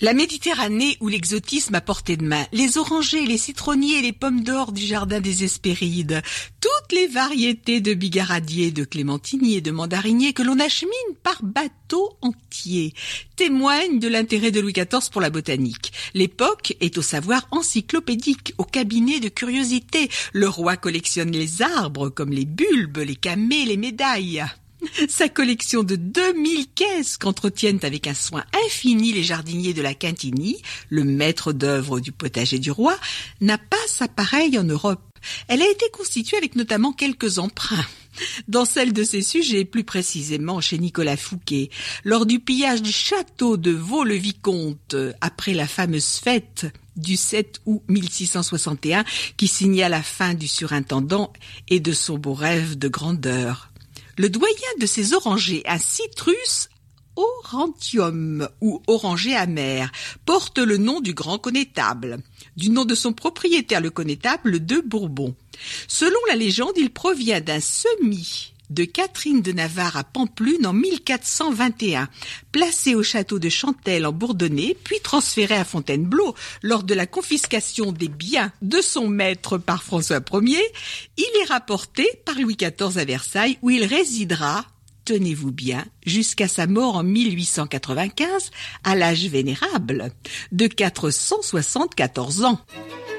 La Méditerranée ou l'exotisme à portée de main, les orangers, les citronniers, les pommes d'or du jardin des Hespérides, toutes les variétés de bigaradiers, de clémentiniers, de mandariniers que l'on achemine par bateau entier, témoignent de l'intérêt de Louis XIV pour la botanique. L'époque est au savoir encyclopédique, au cabinet de curiosités. Le roi collectionne les arbres comme les bulbes, les camées, les médailles. Sa collection de 2000 caisses qu'entretiennent avec un soin infini les jardiniers de la Quintinie, le maître d'œuvre du potager du roi, n'a pas sa pareille en Europe. Elle a été constituée avec notamment quelques emprunts. Dans celle de ses sujets, plus précisément chez Nicolas Fouquet, lors du pillage du château de Vaux-le-Vicomte, après la fameuse fête du 7 août 1661 qui signa la fin du surintendant et de son beau rêve de grandeur. Le doyen de ces orangers, un Citrus aurantium ou oranger amer, porte le nom du grand connétable, du nom de son propriétaire le connétable de Bourbon. Selon la légende, il provient d'un semis de Catherine de Navarre à Pampelune en 1421, placé au château de Chantelle en Bourdonnais, puis transféré à Fontainebleau lors de la confiscation des biens de son maître par François Ier. Il est rapporté par Louis XIV à Versailles où il résidera, tenez-vous bien, jusqu'à sa mort en 1895 à l'âge vénérable de 474 ans.